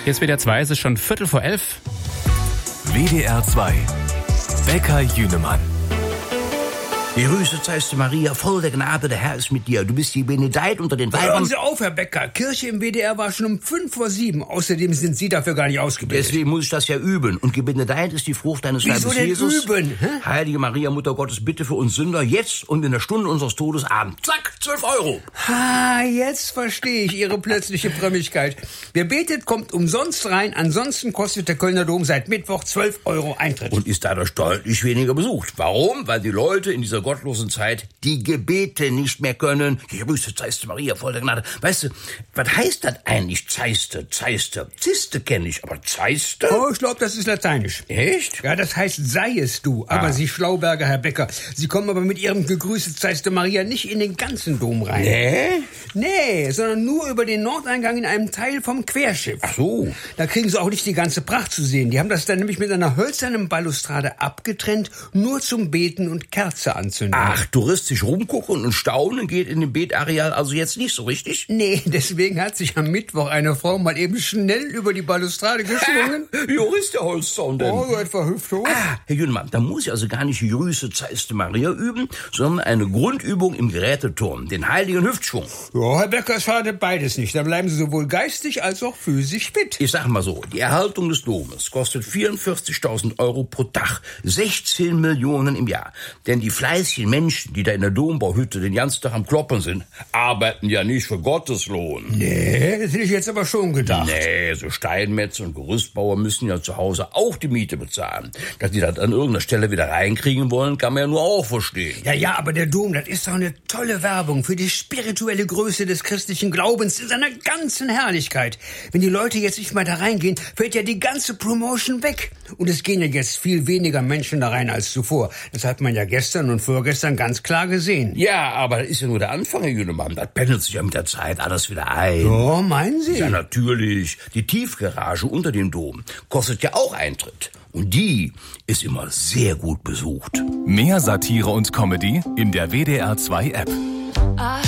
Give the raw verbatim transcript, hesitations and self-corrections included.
Hier ist W D R zwei, es ist schon Viertel vor elf. W D R zwei. Bäcker Jünemann. Grüßet seist du, Maria, voll der Gnade, der Herr ist mit dir. Du bist die Benedeit unter den Weibern. Hören Sie auf, Herr Becker. Kirche im W D R war schon um fünf vor sieben. Außerdem sind Sie dafür gar nicht ausgebildet. Deswegen muss ich das ja üben. Und gebenedeit ist die Frucht deines Wieso Leibes denn Jesus. üben? Hä? Heilige Maria, Mutter Gottes, bitte für uns Sünder, jetzt und in der Stunde unseres Todes Abend. Zack, zwölf Euro. Ah, jetzt verstehe ich Ihre plötzliche Frömmigkeit. Wer betet, kommt umsonst rein. Ansonsten kostet der Kölner Dom seit Mittwoch zwölf Euro Eintritt. Und ist dadurch deutlich weniger besucht. Warum? Weil die Leute in dieser gottlosen Zeit die Gebete nicht mehr können. Grüßet seist du, Maria, voll der Gnade. Weißt du, was heißt das eigentlich, Zeiste, Zeiste? Ziste kenne ich, aber Zeiste? Oh, ich glaube, das ist lateinisch. Echt? Ja, das heißt, sei es du. Aber Ah. Sie Schlauberger, Herr Becker, Sie kommen aber mit Ihrem Gegrüßet seist du, Maria nicht in den ganzen Dom rein. Nee? Nee, sondern nur über den Nordeingang in einem Teil vom Querschiff. Ach so. Da kriegen Sie auch nicht die ganze Pracht zu sehen. Die haben das dann nämlich mit einer hölzernen Balustrade abgetrennt, nur zum Beten und Kerze anzünden. Ach, touristisch rumgucken und staunen geht in dem Betareal also jetzt nicht so richtig? Nee, deswegen hat sich am Mittwoch eine Frau mal eben schnell über die Balustrade geschwungen. Jo, ist der Holzzaun denn? Oh, so etwa hüfthoch. Ah, Herr Jünemann, da muss ich also gar nicht Grüße zeiste Maria üben, sondern eine Grundübung im Geräteturm, den heiligen Hüftschwung. Ja, Herr Becker, es schadet beides nicht. Da bleiben Sie sowohl geistig als auch physisch fit. Ich sag mal so, die Erhaltung des Domes kostet vierundvierzigtausend Euro pro Tag, sechzehn Millionen im Jahr. Denn die fleißigen Menschen, die da in der Dombauhütte den ganzen Tag am Kloppen sind, arbeiten ja nicht für Gottes Lohn. Nee, das hätte ich jetzt aber schon gedacht. Nee, so Steinmetze und Gerüstbauer müssen ja zu Hause auch die Miete bezahlen. Dass die das an irgendeiner Stelle wieder reinkriegen wollen, kann man ja nur auch verstehen. Ja, ja, aber der Dom, das ist doch eine tolle Werbung für die spirituelle Größe des christlichen Glaubens in seiner ganzen Herrlichkeit. Wenn die Leute jetzt nicht mal da reingehen, fällt ja die ganze Promotion weg. Und es gehen ja jetzt viel weniger Menschen da rein als zuvor. Das hat man ja gestern und vorgestern ganz klar gesehen. Ja, aber das ist ja nur der Anfang, Herr Jünemann. Das pendelt sich ja mit der Zeit alles wieder ein. Oh, meinen Sie? Ja, natürlich. Die Tiefgarage unter dem Dom kostet ja auch Eintritt. Und die ist immer sehr gut besucht. Mehr Satire und Comedy in der W D R zwei App.